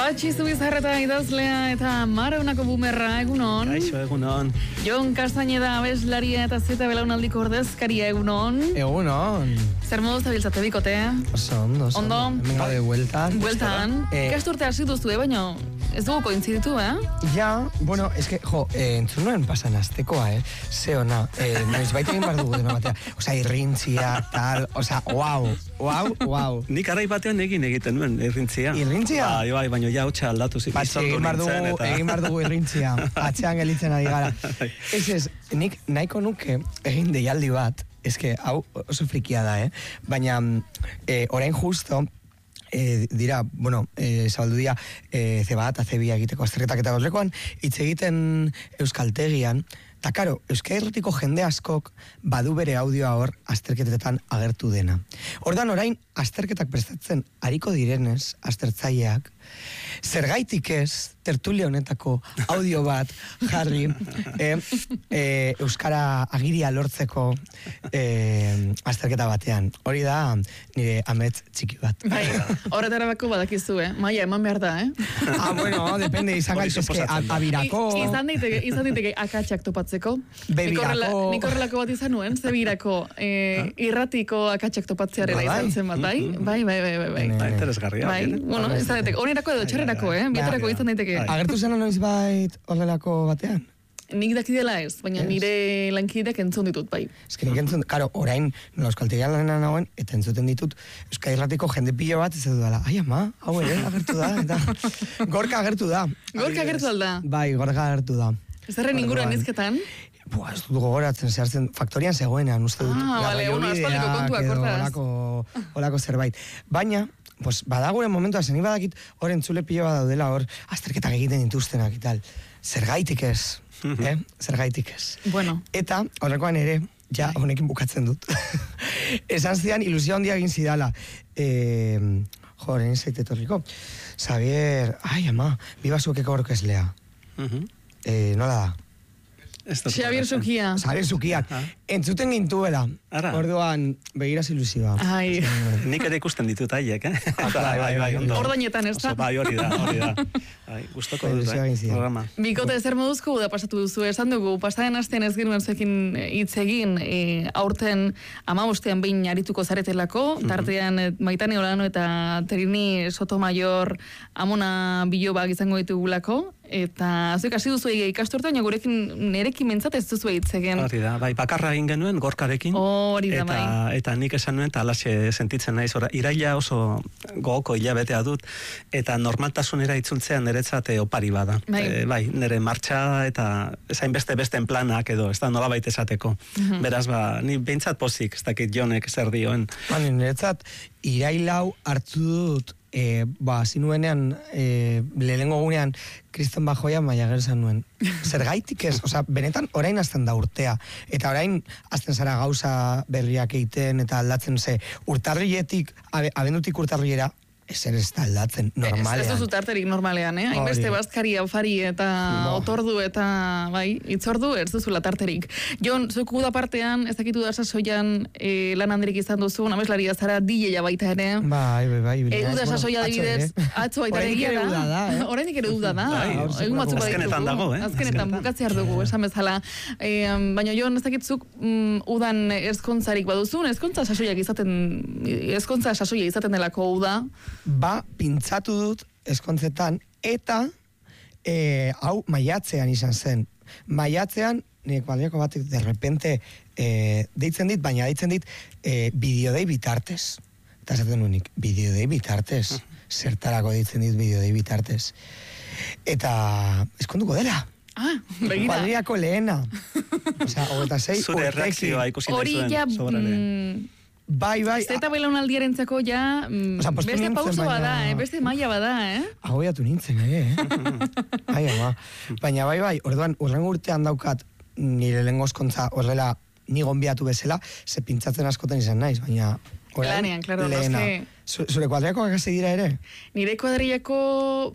Patxi Zubizarreta idazlea eta Maraunako bumerra, egunon. Kaixo, egunon. Jon Castañeda abeslaria eta zeta belaunaldiko ordezkaria, egunon. Egunon. Zer moduz zabiltzate bikote? Ondo. Hemen gaude bueltan. Ikasturte hasi duzu, baina ez dugu kointziditu, Ja, bueno, eske, entzun nuen pasan aztekoa, Ze ona, noiz baita egin behar dugu dena batea. Irrintzia, tal, wow. Nik arai batean egiten nuen, irrintzia. Irrintzia? Bai, baina ja hotxa aldatu zitzen. Egin behar dugu irrintzia, atxean gelitzen ari gara. Ez, nik nahiko nuke egin deialdi bat, eske, hau oso frikia da, baina orain justo, dira, zabaldu dira zebat, azebia egiteko azterketak eta gorlekoan, hitz egiten euskaltegian, eta karo, Euskal Herritiko jende askok badu bere audioa hor azterketetan agertu dena. Ordan orain, azterketak prestatzen ariko direnez, aztertzaileak, zergaitik ez, tertulia honetako audio bat jarri, Euskara agiria lortzeko azterketa batean. Hori da, nire amets txiki bat. Bai, horretara bako badakizu, maia eman behar da, depende, izan gaitezke abirako. Izan daiteke akatsak topatzeko. Bebirako. Nik horrelako bat izan nuen, zebirako irratiko akatsak topatzearela izan zen bat, bai. Interesgarria. Bai, ez da daiteke, onerako edo txerrerako, bietarako izan daiteke. Agertu zen noiz bait horrelako batean? Nik dakidela ez, baina nire lankideak entzun ditut, bai. Ez que nik entzun, karo, orain, nola euskaltegian lanean nagoen, eta entzuten ditut, Euskal Herratiko jende pilo bat, ez edu dala, ai ama, hau ere, agertu da, eta Gorka agertu da. Gorka agertu alda? Bai, Gorka agertu da. Ez erren inguruan izketan? Ez dut gogoratzen, zehartzen, faktorian zegoenean, uste dut. Bale, aspaldiko kontuak hortaz. Olako zerbait. Baina, badaguren momentua, zen badakit, hor entzule pilo bat daudela, hor azterketak egiten dituztenak eta tal. Zergaitik ez, zergaitik ez. Bueno. Eta, horrekoan ere, ja, honekin bukatzen dut. Esan zidan, ilusio handia egin zidala. Horren zaite torriko. Xavier, ai ama, bibasuekeko orkeslea. Nola da? Xavier Zukia. Xavier Zukiak. Entzuten gintuela. Orduan, begiraz ilusioa. Ai. Nik ere ikusten ditut haiek, Bai, ondo. Ordainetan, ez da? Bai, hori da. Gustoko dut, programa. Bikote, zer moduzko da pasatu duzu? Esan dugu, pasaden astean ez genuen zekin hitz egin, aurten 15 behin arituko zaretelako, tartean Maitane Olano eta Trini Sotomayor Amona Bilobak izango ditugulako, eta zuek hasi duzu ikasturte, baina gurekin nerekin mentzat ez duzu hitz egin. Hori da, bai, bakarra egin genuen Gorkarekin. Hori da, bai. Eta nik esan nuen, eta alaxe sentitzen naiz, iraila oso gogoko hilabetea dut, eta normaltasunera itzultzea niretzat opari bada. Bai, nire martxa eta ezain beste planak edo, ez da nolabait esateko. Beraz, ni behintzat pozik, ez dakit Jonek zer dioen. Niretzat, irailau hartu dut, zinuenean, lehenengo gunean, Kriston Bajoia maia gerzan nuen. Zergaitik ez, benetan orain azten da urtea. Eta orain azten zara gauza berriak egiten eta aldatzen urtarrietik, abendutik urtarriera, ezer ez da aldatzen, normalean. Ez duzu tarterik normalean, hainbeste bazkari, aufari eta otordu eta, bai, itzordu, ez duzu tarterik. Jon, zuek uda partean, ez dakitu da sasoian lan handirik izan duzu, abeslaria zara DJ-a baita ere. Bai. Uda sasoia adibidez, atzo baita egia da. Horrenik ere uda da. Egun batzuk baditugu. Azkenetan dago, Azkenetan, bukatzear dugu, esan bezala. Baina Jon, ez dakitzuk udan ezkontzarik baduzun, ezkontza sasoia izaten delako uda. Pintzatu dut eskontzetan, eta hau maiatzean izan zen. Maiatzean, nire kuadriako batek derrepente deitzen dit, baina deitzen dit bideodei bitartez. Eta zaten unik, bideodei bitartez. Zertarako deitzen dit bideodei bitartez. Eta eskonduko dela. Begira. Kuadriako lehena. Zure reakzioa ikusi nahi zuen sobralea. Bai. Zeta belaunaldiarentzako ja beste pauso bada, beste maila bada, Agoiatu nintzen, Baina bai, orduan, urrengo urtean daukat nire lehengo eskontza horrela ni gonbiatu bezala, ze pintzatzen askoten izan naiz, baina Lanean, klaro. Zure kuadriakoak hasi dira ere? Nire kuadriako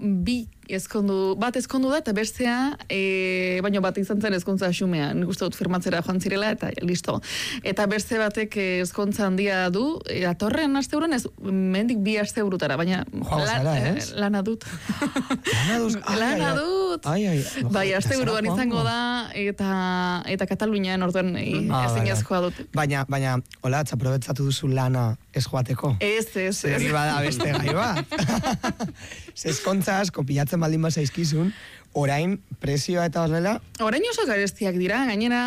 bat ezkondu da, eta bestea, baino bat izan zen ezkontza xumea, nik uste dut firmatzera joan zirela, eta listo. Eta beste batek ezkontza handia du, atorren aste euron ez, mendik 2 aste eurutara, baina lana dut. Lana dut! Bai, aste euruan izango da, eta Katalunian orduan ezinezkoa dut. Baina, hola, txaprobetzatu duzu lana ez joateko? Ez. Hori bada beste gai bat. Ezkontza asko pilatzen baldin bazaizkizun, orain prezioa eta horrela? Orain oso garestiak dira, gainera,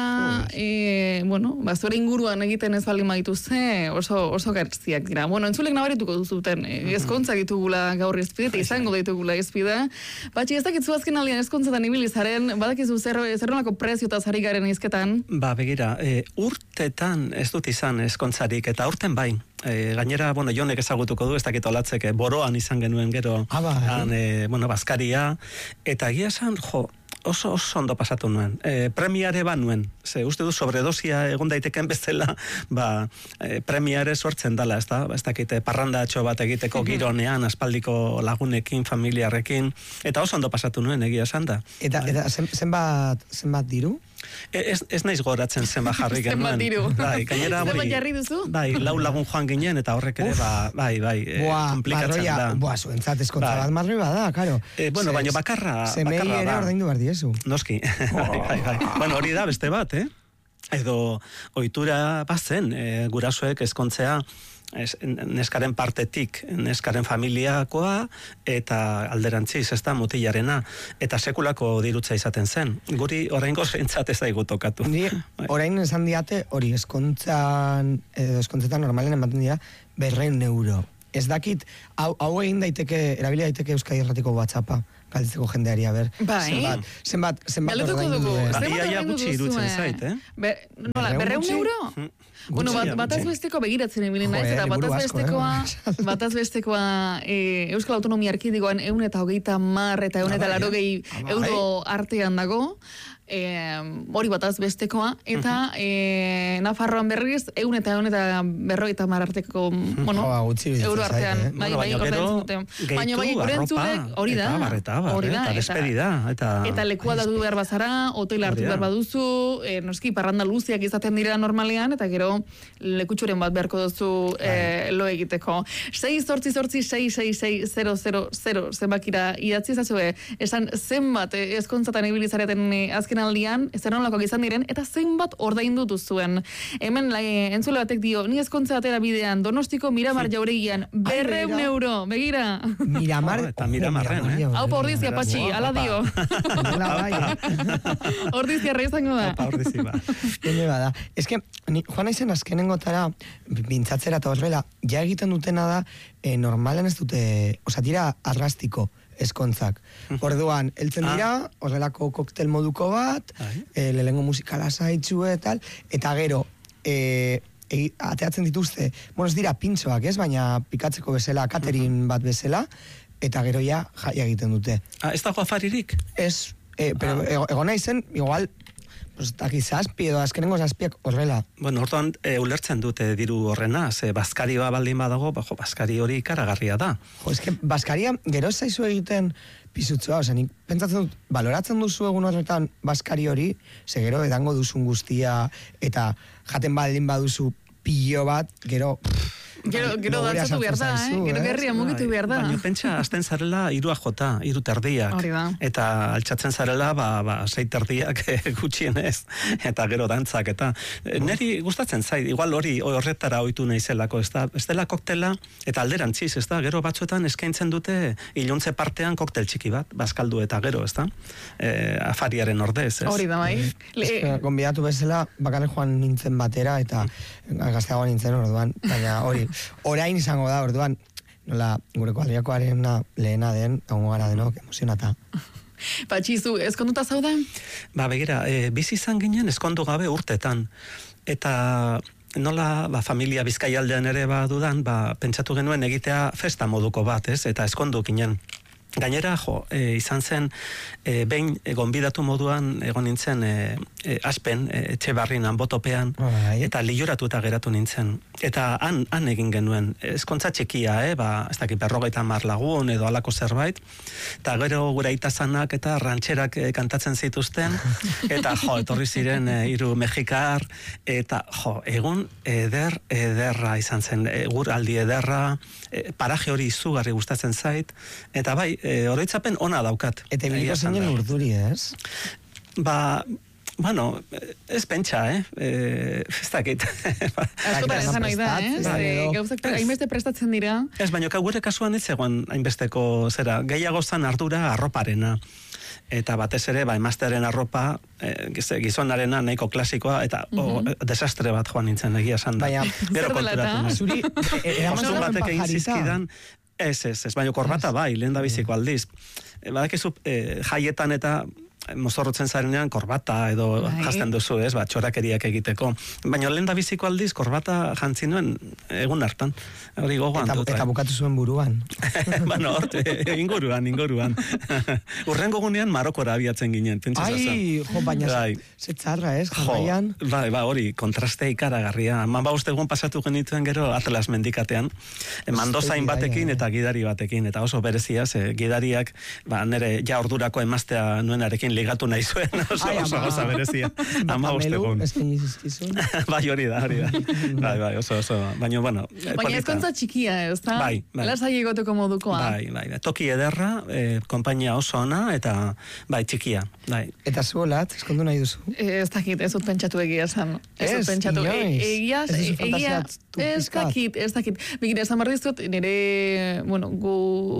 zure inguruan egiten ez baldin badituzte, oso garestiak dira. Entzulek nabarituko duzuten, ezkontzak ditugula gaur ezpide, eta izango ditugula ezpide. Batxi, ez dakitzu azken aldean ezkontzatan ibilizaren, badakizu zerrenako prezio eta zari garen izketan? Begira, urtetan ez dut izan ezkontzarik, eta urten bai. Gainera, Jonek ezagutuko du, ez dakit olatzek, boroan izan genuen gero, bazkaria, eta egia esan, oso ondo pasatu nuen. Premiare nuen, uste du sobredosia egon daiteken bezala, premiare sortzen dela, ez dakit, parrandatxo bat egiteko gironean, aspaldiko lagunekin, familiarrekin, eta oso ondo pasatu nuen, egia esan da. Eta zenbat diru? Ez naiz goratzen zenbat jarri genuen. Zenbat diru. Zenbat jarri duzu? 4 lagun joan ginen, eta horrek ere, komplikatzen da. Zuentzat ezkontza bat marroi bada, karo. Baina bakarra da. Zemei ere ordaindu behar diezu. Noski. Hori da beste bat, Edo ohitura bazen, gurasoek ezkontzea, neskaren partetik, neskaren familiakoa, eta alderantziz, ez da, mutilarena, eta sekulako dirutza izaten zen. Guri oraingo zeintzat ez daigu tokatu. Orain esan diate, hori eskontzetan normalen ematen dira, 200 euro. Ez dakit, hau egin daiteke, erabili daiteke Euskadi Irratiko WhatsAppa, galditzeko jendeari, zenbat ordaindu du. Ia gutxi irutzen zait, 200 euro? Bataz besteko begiratzen egin naiz, eta bataz bestekoa Euskal Autonomia Erkidegoan 130 eta 180 euro artean dago, hori bataz bestekoa, eta Nafarroan berriz 150 arteko euro artean. Baina gurentzurek hori da, eta despedida. Eta lekua da du behar bazara, hotel hartu behar baduzu, noski parranda luziak izaten dira normalean, eta gero lekutxuren bat beharko duzu lo egiteko. 6-8-6-6-6-000 zenbakira idatzi zazue, esan zenbat ezkontzatan ibilizareten azken aldian, zer nolakoak izan diren, eta zenbat ordaindu duzuen. Hemen entzule batek dio, ni ezkontza batera bidean, Donostiko Miramar jauregian, 200 euro, begira. Miramar? Eta Miramarren, Hau pa ordizia, patxi, ala dio. Ordizia izango da. Ordizia, ba. Ez que, joan naizen azkenengotara, bintzatzera eta horrela, ja egiten dutena da, normalen ez dute, dira arrastiko eskontzak. Orduan, heltzen dira, horrelako koktel moduko bat, lehengo musikala zaitxu eta gero, ateatzen dituzte, ez dira pintxoak, baina pikatzeko bezala, catering bat bezala, eta gero ja jaia egiten dute. Ez dago afaririk? Ez, pero egon naizen, igual, zazpi edo azkenengo zazpiak horrela. Orduan, ulertzen dute diru horrena, bazkari baldin badago, bazkari hori ikaragarria da. Bazkaria, gero zaizu egiten pizutzua, nik pentsatzen dut, baloratzen duzu egun horretan bazkari hori, gero edango duzun guztia, eta jaten baldin baduzu pilo bat, gero... Gero dantzatu behar da, gero gerria mugitu behar da. Baina pentsa, azten zarela 3 terdiak. Eta altxatzen zarela, 6 terdiak gutxienez. Eta gero dantzak, eta niri gustatzen zait, igual hori horretara ohitu naizelako, ez dela koktela, eta alderantziz, ez da, gero batzuetan eskaintzen dute iluntze partean koktel txiki bat, bazkaldu eta gero, ez da, afariaren ordez, ez? Hori da, bai. Gonbidatu bezala, bakarrik joan nintzen batera, eta gazteagoan nintzen orduan, baina hori, orain izango da, orduan, nola, gure kuadriakoaren lehena den, egongo gara denok, emozionata. Patxizu, eskonduta zaude? Begira, bizi izan ginen eskondu gabe urtetan. Eta nola, familia Bizkaialdean ere badudan, pentsatu genuen egitea festa moduko bat, ez? Eta eskondu ginen. Gainera, izan zen, behin gonbidatu moduan egon nintzen Aspen, Etxebarrin Anbotopean, eta lioratuta geratu nintzen. Eta han egin genuen, ezkontza txikia, ez dakit 50 lagun edo halako zerbait, eta gero gure aitazanak eta rantxerak kantatzen zituzten, eta etorri ziren 3 mexikar, eta egun ederra izan zen, eguraldi ederra, paraje hori izugarri gustatzen zait, eta bai, oroitzapen ona daukat. Eta biliko zeinen urduri, ez? Bueno, ez pentsa, ez dakit. Askotan esan nahi da, gauzak hainbeste prestatzen dira. Ez, baina gure kasuan ez egon hainbesteko zera, gehiago zan ardura arroparena. Eta batez ere, emaztearen arropa, gizonarena nahiko klasikoa, eta desastre bat joan nintzen egia esan da. Gero konturatu. Zuri, eramantzen batek egin zizkidan, ez, baina korbata bai, lehen da biziko aldiz. Badakizu, jaietan eta mozorrotzen zarenean korbata edo jazten duzu, txorakeriak egiteko. Baina lehen da biziko aldiz korbata jantzi nuen egun hartan. Hori gogoan dut. Eta bukatu zuen buruan. Bueno, inguruan. Urrengo gunean Marokora abiatzen ginen. Baina zetzarra, jarraian. Hori, kontrastea ikaragarria. Uste egun pasatu genituen gero Atlas mendikatean. Mandozain batekin eta gidari batekin. Eta oso berezia, gidariak nire ordurako emaztea nuenarekin ligatu nahi zuen, oso goza berezia. 15 egun. Bai, hori da. Bai, oso. Baina, bueno. Baina ezkontza txikia, ez da? Bai. Lasai egoteko modukoa. Bai. Toki ederra, konpainia oso ona, eta bai, txikia. Bai. Eta zuolat, eskondu nahi duzu? Ez dakit, ez dut pentsatu egia esan. Ez dut pentsatu. Ez dakit. Begira, esan barri dut, nire, gu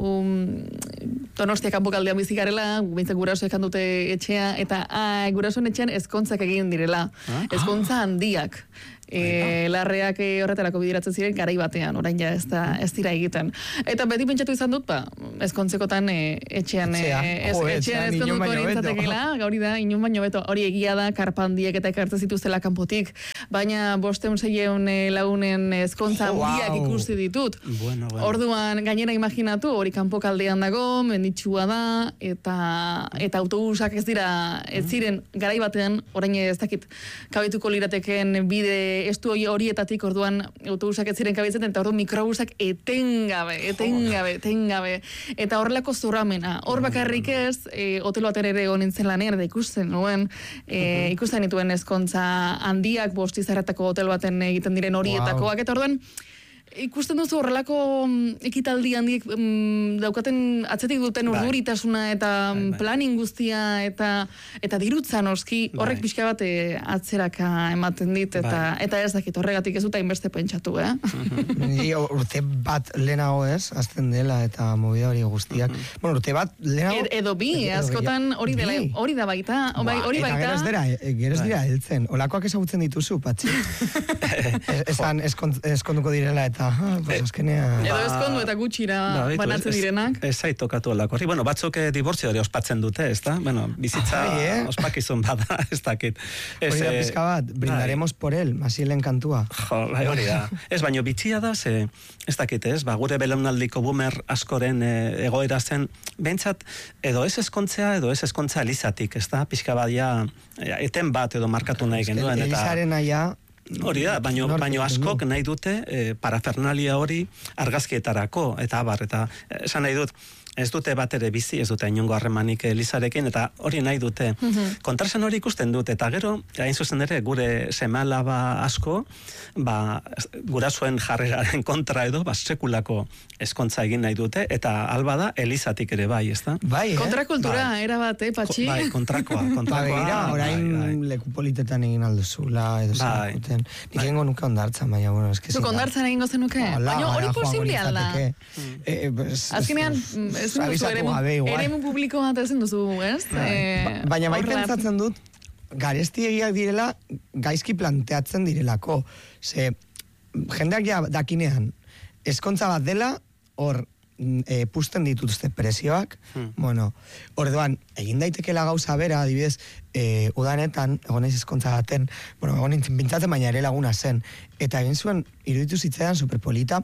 Donostia kanpokaldean bizigarela, bintzak gurasoek handute etxea, eta gurasoen etxean ezkontzak egin direla. Ezkontza handiak. Larreak horretarako bideratzen ziren garai batean, orain ja ez dira egiten. Eta beti pentsatu izan dut, ezkontzekotan etxean ezkonduko nintzatekela, gauri da, inun baino beto, hori egia da, karpandiek eta ekartzen zituztela kanpotik, baina 500-600 lagunen ezkontza handiak ikusi ditut. Orduan, gainera imaginatu, hori kanpokaldean dago, menditsua da, eta autobusak ez ziren garai batean, orain ez dakit, kabituko lirateken bide estu horietatik, orduan autobusak ez ziren kabitzen, eta orduan mikrobusak etengabe. Eta horrelako zurramena. Hor bakarrik ez, hotel baten ere honintzen lanean, eta ikusten nituen ezkontza handiak, bostizarretako hotel baten egiten diren horietakoak, eta orduan ikusten duzu horrelako ekitaldi handiek daukaten atzetik duten urduritasuna eta planning guztia eta dirutza noski horrek pixka bat atzeraka ematen dit eta ez dakit horregatik ez dut hainbeste pentsatu, Urte bat lehenago ez, azten dela eta movida hori guztiak. Bueno, urte bat lehenago... Edo bi, askotan hori da baita. Eta gero ez dira heltzen. Olakoak ezagutzen dituzu, patxi. Esan eskonduko direla eta azkenean... Edo ezkondu eta gutxira banatzen direnak. Ez zait tokatu olako. Bueno, batzuk dibortzio hori ospatzen dute, ez da? Bueno, bizitza ospakizun bada, ez dakit. Hori da pizka bat, brindaremos por él, Masielen kantua. Hori da. Ez, baino bitxia da, ez dakit, ez? Gure belaunaldiko boomer askoren egoera zen, behintzat, edo ez eskontzea, edo ez eskontza elizatik, ez da? Pizka bat eten bat edo markatu nahi genuen. Elizaren aia... Hori da, baino askok nahi dute parafernalia hori argazkietarako, eta abar, eta esan nahi dut, ez dute bat ere bizi, ez dute inongo harremanik Elizarekin, eta hori nahi dute. Kontrasen hori ikusten dut, eta gero, hain zuzen ere, gure seme-alaba asko, gurasoen jarreraren kontra edo, sekulako eskontza egin nahi dute, eta alba da, Elizatik ere bai, ez da? Bai, kontrakultura, erabat, Patxi? Bai, kontrakoa. Begira, orain leku politetan egin alduzula, edo zenakuten. Nik egingo nuke ondartzan, baina, bueno, eski zuk ondartzan egingo zenuke? Baina hori posible alda? Azkenean, ez duzu, eremu publiko bat ezin duzu, ez? Baina bai pentsatzen dut, garesti egiak direla, gaizki planteatzen direlako. Jendeak ja dakinean, eskontza bat dela, hor, pusten dituzte presioak, bueno, orduan, egin daitekela gauza bera, adibidez, udanetan, egon ez ezkontza baten, bueno, egon nintzen pintzaten, baina ere laguna zen, eta egin zuen, iruditu zitzaidan superpolita,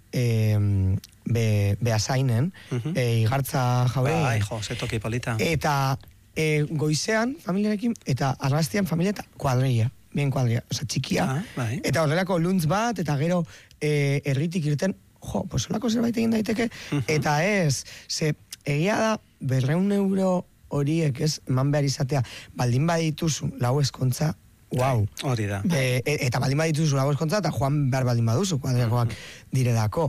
behasainen, igartza jaure. Bai, zetoki polita. Eta goizean, familiarekin, eta arrastian familia eta kuadrilla, bien kuadrilla, oza, txikia. Bai. Eta horrelako luntz bat, eta gero erritik irten, pues holako zerbait egin daiteke, eta ez, egia da, 200 euro horiek ez, eman behar izatea, baldin badituzu, lau eskontza, wow. Hori da. Eta baldin badituzu lau eskontza, eta joan behar baldin baduzu, kuadriakoak direlako.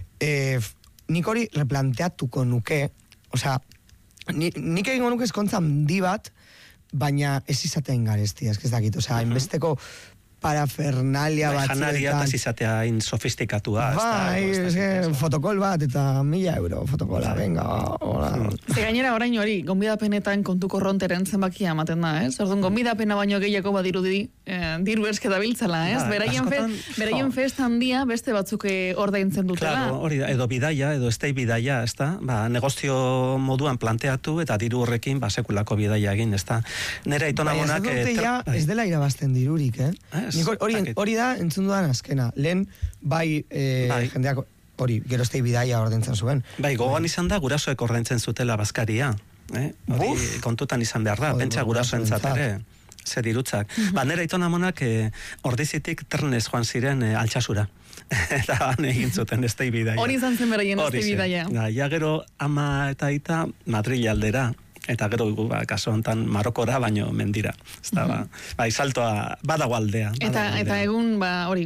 Nik hori replanteatuko nuke, osea, nik egingo nuke eskontza handi bat, baina ez izatean garestia, ez dakit, osea, inbesteko parafernalia batzuetan. Janaria eta izatea hain sofistikatua. Bai, fotokol bat eta 1.000 euro fotokola, venga, hola. Ze gainera orain hori, gonbidapenetan kontuko ronteren zenbakia ematen da, ez? Orduan, gonbidapena baino gehiago badirudi, diru esketa biltzala, ez? Beraien festa handia beste batzuk ordaintzen dutela. Claro, hori da, edo bidaia, edo estei bidaia, ez da? Negozio moduan planteatu eta diru horrekin, sekulako bidaia egin, ez da? Nera itonagonak... Ez dela irabazten dirurik, hori da, entzun dudan azkena. Lehen, jendeak hori, geroztei bidaia ordaintzen zuen. Bai, gogoan izan da, gurasoek ordaintzen zutela bazkaria. Hori kontutan izan behar da, pentsa gurasoen zatere. Zer dirutzak. Nera itonamonak ordizitik ternez joan ziren Altsasura. Eta egin zuten estei bidaia. Hori izan zen beraien estei bidaia. Ja gero ama eta aita Madrid aldera. Eta gero, kaso honetan, Marokora, baino mendira. Saltoa, badago aldea. Eta egun, hori,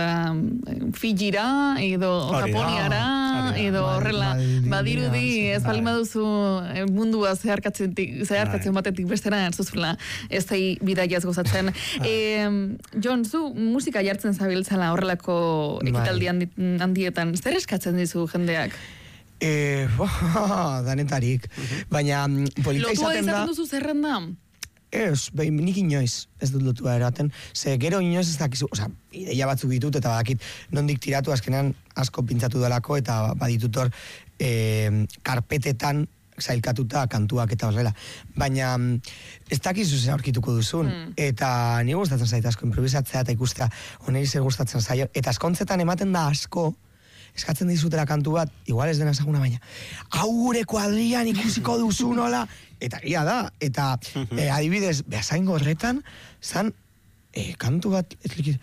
Fijira, edo Japoniara, edo horrela, badirudi, ez balin baduzu mundua zeharkatzen batetik bestera, zuzula, ez da bidaiaz gozatzen. Jon, zu musika jartzen zabiltzala horrelako ekitaldi handietan, zer eskatzen dizu jendeak? Danetarik. Baina polita izaten da... Lotua duzu zerrenda? Ez, nik inoiz ez dut lotua eraten. Ze gero inoiz ez dakizu, ideia batzuk ditut eta badakit nondik tiratu azkenan asko pintzatu delako eta baditut hor karpetetan zailkatuta kantuak eta horrela. Baina ez dakizu zer aurkituko duzun. Eta nire gustatzen zait asko improvisatzea eta ikustea oneri zer gustatzen zaio. Eta askontzetan ematen da asko eskatzen dizutera kantu bat, igual ez dena ezaguna baina, hau gure kuadrian ikusiko duzu nola, eta gira da, eta adibidez, behasaingo horretan, zan, kantu bat,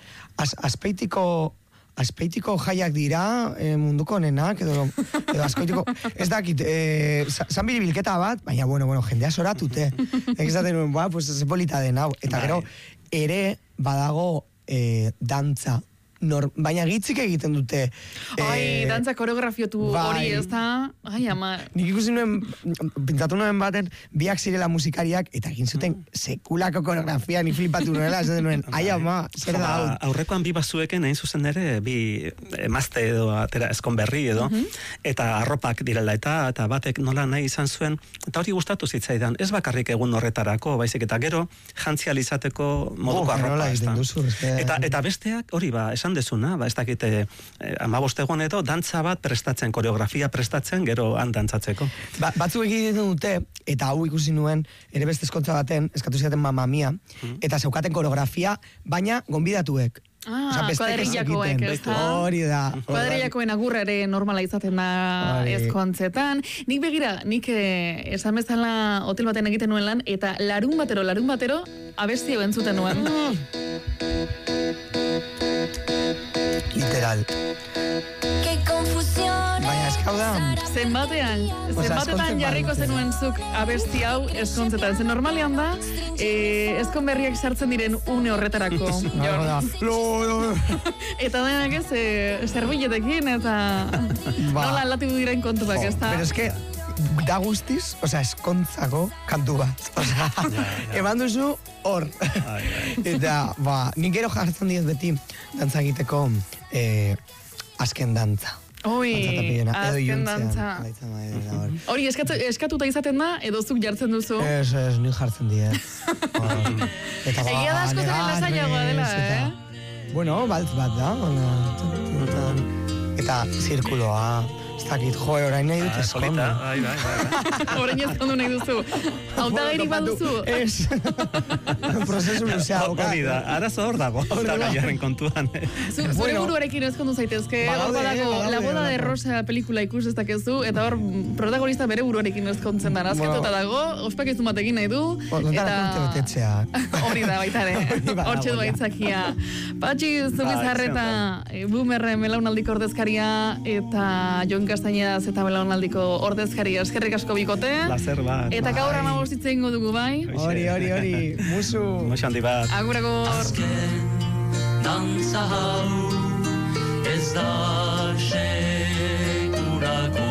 azpeitiko jaiak dira, munduko nenak, edo azkoitiko, ez dakit, zan biribilketa bat, baina, bueno, jendea zoratute, egizaten nuen, pues, ez polita den hau, eta gero, ere badago dantza, baina gitzik egiten dute. Dantza koreografiotu hori ez da. Ama. Nik ikusi nuen, pintzatu nuen baten, biak zirela musikariak, eta egin zuten sekulako koreografia, ni flipatu nuela, ez nuen, ama, zer da hau. Aurrekoan bi bazueken, egin zuzen ere, bi emazte edo, eskonberri edo, eta arropak direla, eta batek nola nahi izan zuen, eta hori gustatu zitzaidan, ez bakarrik egun horretarako, baizik, eta gero, jantzial izateko moduko arropa. Eta besteak, hori esan dezuna, ez dakite 15 egun edo, dantza bat prestatzen, koreografia prestatzen, gero han dantzatzeko. Batzuk egiten dute, eta hau ikusi nuen, ere beste eskontza baten, eskatu zidaten Mamma Mia, eta zeukaten koreografia, baina gonbidatuek. Kuadrillakoek, ez da? Hori da. Kuadrillakoen agurra ere normala izaten da eskontzetan. Nik begira, nik esan bezala hotel baten egiten nuen lan, eta larun batero, abesti entzuten nuen. Literal. Baina eskau da. Zenbatetan jarriko zenuen zuk abesti hau eskontzetan. Zen normalean da, eskon berriak sartzen diren une horretarako. Eta denak ez, zerbilletekin eta nola aldatu diren kontuak, ez da? Pero eske, da guztiz, eskontzako kantu bat. Eman duzu hor. Eta, nik gero jartzen diez beti dantza egiteko azken dantza. Azken dantza. Hori, eskatuta izaten da, edo zuk jartzen duzu? Ez, nik jartzen diez. Egia da asko zaren lasaiagoa dela, Bueno, baltz bat da. Eta zirkuloa, Zakit, orain nahi dut eskondu. Orain eskondu nahi duzu. Hautagairik baduzu? Ez. Prozesu luzea. Hori da, arazo hor dago, hautagaiaren kontuan. Zure buruarekin eskondu zaitezke, hor badago La boda de Rosa pelikula ikus ez dakezu, eta hor protagonista bere buruarekin eskontzen da. Azkatuta dago, ospakizun batekin nahi du. Hori da, baitare. Hortxe du baitzakia. Patxi, Zubizarreta, Boomerren belaunaldiko ordezkaria, eta Jon Castañedaz eta belaunaldiko ordezkaria, eskerrik asko bikote. Placer bat. Eta gaur amabostitzen ingo dugu, bai? Hori. Musu. Musu handi bat. Agur. Azken dantza hau ez da sekurako.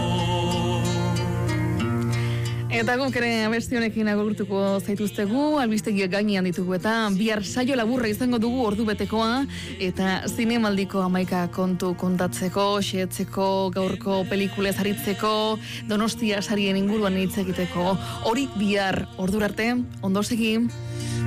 Eta guk ere abesti honekin agurtuko zaituztegu, albistegiak gainean ditugu eta bihar saio laburra izango dugu ordu betekoa eta zinemaldiko 11 kontu kontatzeko, xehetzeko, gaurko pelikulez aritzeko, Donostia sarien inguruan hitz egiteko. Hori bihar ordura arte, ondo segi.